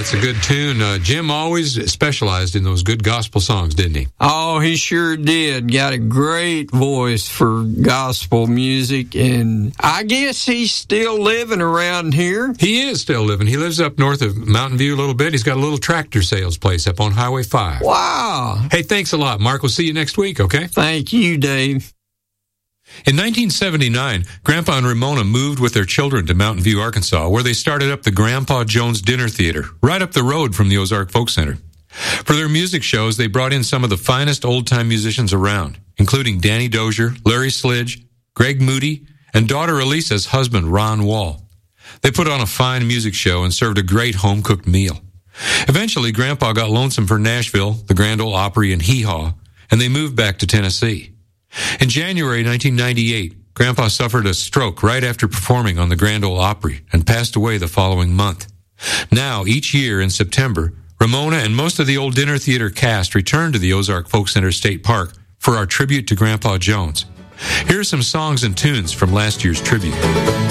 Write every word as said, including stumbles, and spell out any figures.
that's a good tune. Uh, Jim always specialized in those good gospel songs, didn't he? Oh, he sure did. Got a great voice for gospel music, and I guess he's still living around here. He is still living. He lives up north of Mountain View a little bit. He's got a little tractor sales place up on Highway five. Wow. Hey, thanks a lot, Mark. We'll see you next week, okay? Thank you, Dave. In nineteen seventy-nine, Grandpa and Ramona moved with their children to Mountain View, Arkansas, where they started up the Grandpa Jones Dinner Theater, right up the road from the Ozark Folk Center. For their music shows, they brought in some of the finest old-time musicians around, including Danny Dozier, Larry Slidge, Greg Moody, and daughter Elisa's husband, Ron Wall. They put on a fine music show and served a great home-cooked meal. Eventually, Grandpa got lonesome for Nashville, the Grand Ole Opry, and Hee Haw, and they moved back to Tennessee. In January nineteen ninety-eight, Grandpa suffered a stroke right after performing on the Grand Ole Opry and passed away the following month. Now, each year in September, Ramona and most of the old dinner theater cast return to the Ozark Folk Center State Park for our tribute to Grandpa Jones. Here are some songs and tunes from last year's tribute.